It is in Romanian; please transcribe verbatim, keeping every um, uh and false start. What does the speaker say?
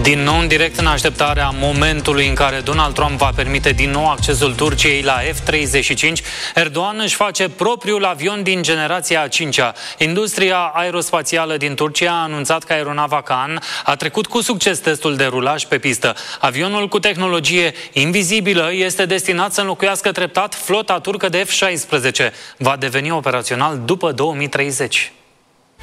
Din nou în direct în așteptarea momentului în care Donald Trump va permite din nou accesul Turciei la F treizeci și cinci, Erdogan își face propriul avion din generația a cincea. Industria aerospațială din Turcia a anunțat că aeronava Kaan a trecut cu succes testul de rulaj pe pistă. Avionul cu tehnologie invizibilă este destinat să înlocuiască treptat flota turcă de F șaisprezece. Va deveni operațional după două mii treizeci.